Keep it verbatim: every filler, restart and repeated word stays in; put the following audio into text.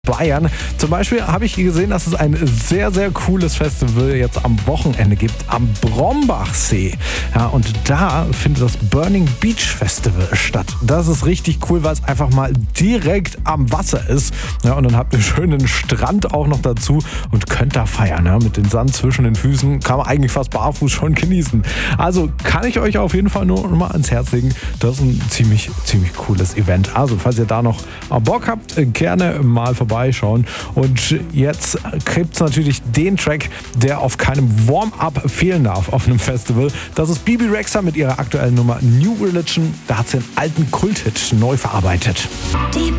Bayern. Zum Beispiel habe ich gesehen, dass es ein sehr, sehr cooles Festival jetzt am Wochenende gibt, am Brombachsee. Ja, und da findet das Burning Beach Festival statt. Das ist richtig cool, weil es einfach mal direkt am Wasser ist. Ja, und dann habt ihr schönen Strand auch noch dazu und könnt da feiern. Ja, mit dem Sand zwischen den Füßen kann man eigentlich fast barfuß schon genießen. Also kann ich euch auf jeden Fall nur mal ans Herz legen. Das ist ein ziemlich, ziemlich cooles Event. Also falls ihr da noch Bock habt, gerne mal vorbei vorbeischauen. Und jetzt gibt es natürlich den Track, der auf keinem Warm-Up fehlen darf auf einem Festival. Das ist Bebe Rexha mit ihrer aktuellen Nummer New Religion. Da hat sie einen alten Kult-Hit neu verarbeitet. Die